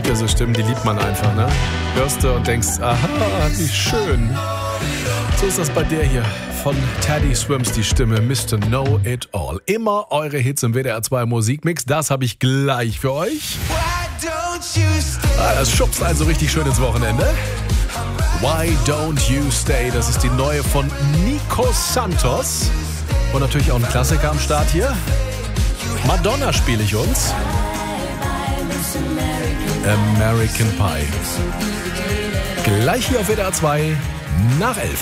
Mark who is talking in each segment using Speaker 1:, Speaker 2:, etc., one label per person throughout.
Speaker 1: gibt ja so Stimmen, die liebt man einfach, ne? Hörst du und denkst, aha, wie schön. So ist das bei der hier. Von Teddy Swims die Stimme Mr. Know It All. Immer eure Hits im WDR 2 Musikmix. Das habe ich gleich für euch. Das schubst also richtig schön ins Wochenende. Why Don't You Stay? Das ist die neue von Nico Santos. Und natürlich auch ein Klassiker am Start hier. Madonna spiele ich uns. American Pie. Gleich hier auf WDR 2 nach 11.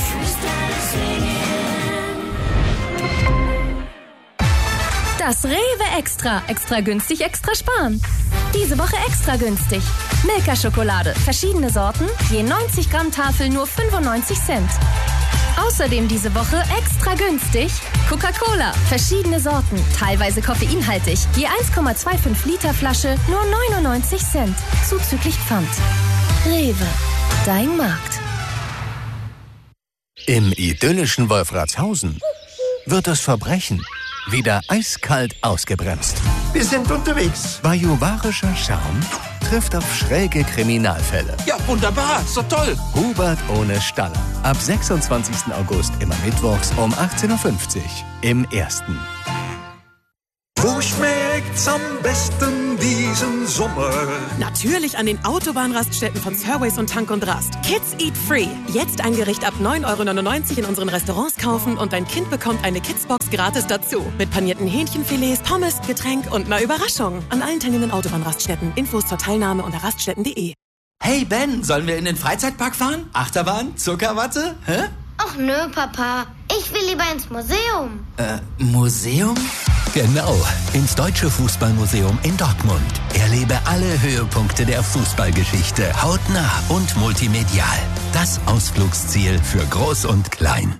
Speaker 2: Das Rewe Extra. Extra günstig, extra sparen. Diese Woche extra günstig. Milka-Schokolade, verschiedene Sorten, je 90 Gramm Tafel nur 95 Cent. Außerdem diese Woche extra günstig Coca-Cola, verschiedene Sorten, teilweise koffeinhaltig, je 1,25 Liter Flasche nur 99 Cent, zuzüglich Pfand. Rewe, dein Markt.
Speaker 3: Im idyllischen Wolfratshausen wird das Verbrechen wieder eiskalt ausgebremst.
Speaker 4: Wir sind unterwegs.
Speaker 3: Bajuwarischer Charme trifft auf schräge Kriminalfälle.
Speaker 4: Ja, wunderbar, so toll.
Speaker 3: Hubert ohne Staller. Ab 26. August immer mittwochs um 18.50 Uhr im Ersten.
Speaker 5: Wo schmeckt's am besten diesen Sommer?
Speaker 6: Natürlich an den Autobahnraststätten von Surways und Tank und Rast. Kids Eat Free. Jetzt ein Gericht ab 9,99 € in unseren Restaurants kaufen und dein Kind bekommt eine Kidsbox gratis dazu. Mit panierten Hähnchenfilets, Pommes, Getränk und einer Überraschung. An allen teilnehmenden Autobahnraststätten. Infos zur Teilnahme unter raststätten.de.
Speaker 4: Hey Ben, sollen wir in den Freizeitpark fahren? Achterbahn? Zuckerwatte? Hä?
Speaker 7: Ach nö, Papa. Ich will lieber ins Museum.
Speaker 4: Museum?
Speaker 3: Genau, ins Deutsche Fußballmuseum in Dortmund. Erlebe alle Höhepunkte der Fußballgeschichte hautnah und multimedial. Das Ausflugsziel für Groß und Klein.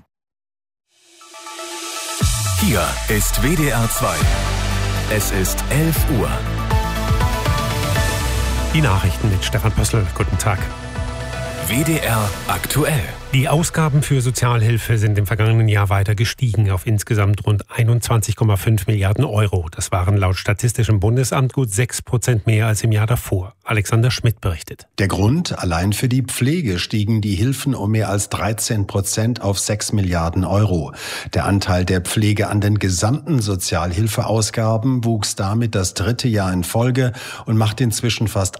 Speaker 8: Hier ist WDR 2. Es ist 11 Uhr.
Speaker 9: Die Nachrichten mit Stefan Pössl. Guten Tag.
Speaker 8: WDR aktuell.
Speaker 9: Die Ausgaben für Sozialhilfe sind im vergangenen Jahr weiter gestiegen auf insgesamt rund 21,5 Milliarden Euro. Das waren laut Statistischem Bundesamt gut 6% mehr als im Jahr davor. Alexander Schmidt berichtet.
Speaker 10: Der Grund: allein für die Pflege stiegen die Hilfen um mehr als 13% auf 6 Milliarden Euro. Der Anteil der Pflege an den gesamten Sozialhilfeausgaben wuchs damit das 3. Jahr in Folge und macht inzwischen fast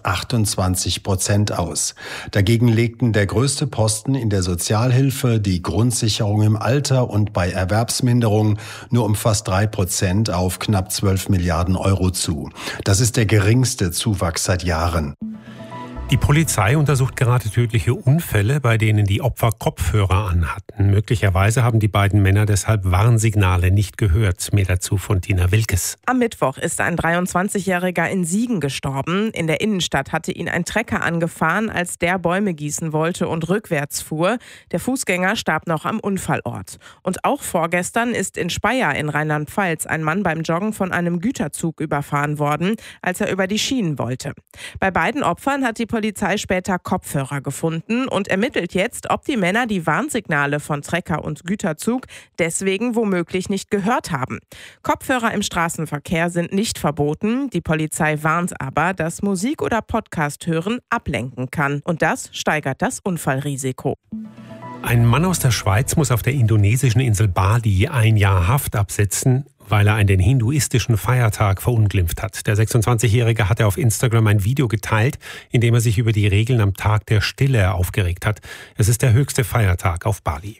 Speaker 10: 28% aus. Dagegen legten der größte Posten in der Sozialhilfe, die Grundsicherung im Alter und bei Erwerbsminderung, nur um fast 3% auf knapp 12 Milliarden Euro zu. Das ist der geringste Zuwachs seit Jahren.
Speaker 9: Die Polizei untersucht gerade tödliche Unfälle, bei denen die Opfer Kopfhörer anhatten. Möglicherweise haben die beiden Männer deshalb Warnsignale nicht gehört. Mehr dazu von Tina Wilkes.
Speaker 11: Am Mittwoch ist ein 23-Jähriger in Siegen gestorben. In der Innenstadt hatte ihn ein Trecker angefahren, als der Bäume gießen wollte und rückwärts fuhr. Der Fußgänger starb noch am Unfallort. Und auch vorgestern ist in Speyer in Rheinland-Pfalz ein Mann beim Joggen von einem Güterzug überfahren worden, als er über die Schienen wollte. Bei beiden Opfern hat die Polizei später Kopfhörer gefunden und ermittelt jetzt, ob die Männer die Warnsignale von Trecker und Güterzug deswegen womöglich nicht gehört haben. Kopfhörer im Straßenverkehr sind nicht verboten. Die Polizei warnt aber, dass Musik oder Podcast hören ablenken kann. Und das steigert das Unfallrisiko.
Speaker 9: Ein Mann aus der Schweiz muss auf der indonesischen Insel Bali 1 Jahr Haft absitzen, weil er einen hinduistischen Feiertag verunglimpft hat. Der 26-Jährige hatte auf Instagram ein Video geteilt, in dem er sich über die Regeln am Tag der Stille aufgeregt hat. Es ist der höchste Feiertag auf Bali.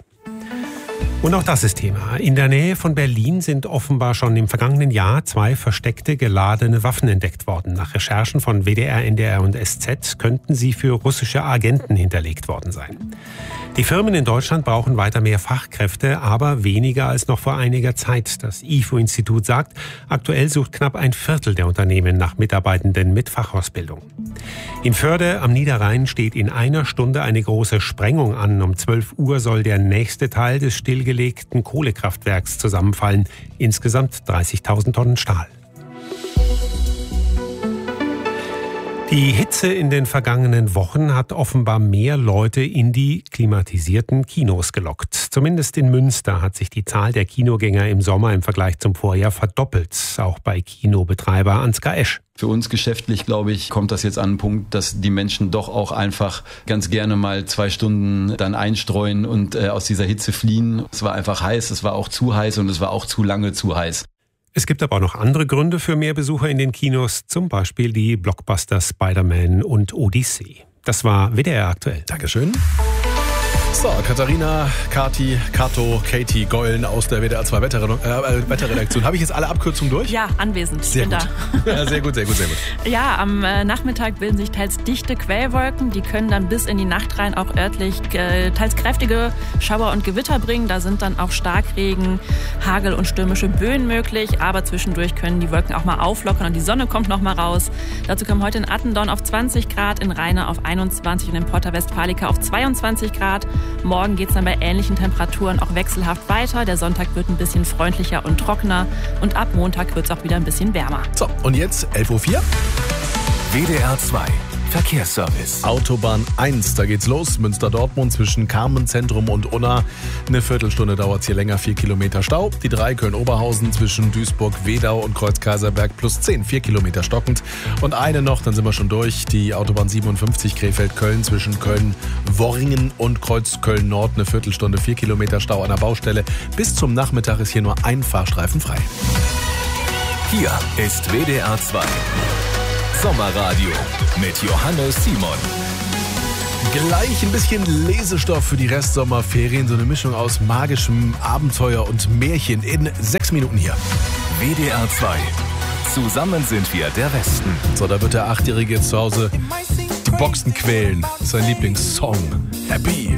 Speaker 9: Und auch das ist Thema. In der Nähe von Berlin sind offenbar schon im vergangenen Jahr 2 versteckte geladene Waffen entdeckt worden. Nach Recherchen von WDR, NDR und SZ könnten sie für russische Agenten hinterlegt worden sein. Die Firmen in Deutschland brauchen weiter mehr Fachkräfte, aber weniger als noch vor einiger Zeit. Das IFO-Institut sagt, aktuell sucht knapp 1/4 der Unternehmen nach Mitarbeitenden mit Fachausbildung. In Förde am Niederrhein steht in einer Stunde eine große Sprengung an. Um 12 Uhr soll der nächste Teil des stillgelegten Kohlekraftwerks zusammenfallen. Insgesamt 30.000 Tonnen Stahl. Die Hitze in den vergangenen Wochen hat offenbar mehr Leute in die klimatisierten Kinos gelockt. Zumindest in Münster hat sich die Zahl der Kinogänger im Sommer im Vergleich zum Vorjahr verdoppelt. Auch bei Kinobetreiber Ansgar Esch.
Speaker 12: Für uns geschäftlich, glaube ich, kommt das jetzt an einen Punkt, dass die Menschen doch auch einfach ganz gerne mal 2 Stunden dann einstreuen und aus dieser Hitze fliehen. Es war einfach heiß, es war auch zu heiß und es war auch zu lange zu heiß.
Speaker 9: Es gibt aber auch noch andere Gründe für mehr Besucher in den Kinos, zum Beispiel die Blockbuster Spider-Man und Odyssey. Das war WDR aktuell.
Speaker 1: Dankeschön. So, Katharina, Kati, Kato, Katie Geulen aus der WDR 2 Wetterredaktion. Habe ich jetzt alle Abkürzungen durch?
Speaker 13: Ja, anwesend.
Speaker 1: Sehr
Speaker 13: bin
Speaker 1: gut.
Speaker 13: da.
Speaker 1: Ja, sehr gut, sehr gut, sehr gut.
Speaker 13: Ja, am Nachmittag bilden sich teils dichte Quellwolken. Die können dann bis in die Nacht rein auch örtlich teils kräftige Schauer und Gewitter bringen. Da sind dann auch Starkregen, Hagel und stürmische Böen möglich. Aber zwischendurch können die Wolken auch mal auflockern und die Sonne kommt noch mal raus. Dazu kommen heute in Attendorn auf 20 Grad, in Rheine auf 21 und in Porta Westfalica auf 22 Grad. Morgen geht es dann bei ähnlichen Temperaturen auch wechselhaft weiter. Der Sonntag wird ein bisschen freundlicher und trockener und ab Montag wird es auch wieder ein bisschen wärmer.
Speaker 1: So, und jetzt 11.04 Uhr.
Speaker 8: WDR 2 Verkehrsservice.
Speaker 1: Autobahn 1, da geht's los. Münster-Dortmund zwischen Carmenzentrum und Unna. Eine Viertelstunde dauert es hier länger, 4 Kilometer Stau. Die 3 Köln-Oberhausen zwischen Duisburg-Wedau und Kreuz-Kaiserberg plus 10, 4 Kilometer stockend. Und eine noch, dann sind wir schon durch. Die Autobahn 57 Krefeld-Köln zwischen Köln-Worringen und Kreuz-Köln-Nord. Eine Viertelstunde, 4 Kilometer Stau an der Baustelle. Bis zum Nachmittag ist hier nur ein Fahrstreifen frei.
Speaker 8: Hier ist WDR 2 Sommerradio mit Johannes Simon.
Speaker 1: Gleich ein bisschen Lesestoff für die Restsommerferien. So eine Mischung aus magischem Abenteuer und Märchen in 6 Minuten hier.
Speaker 8: WDR 2. Zusammen sind wir der Westen.
Speaker 1: So, da wird der 8-Jährige jetzt zu Hause die Boxen quälen. Sein Lieblingssong. Happy.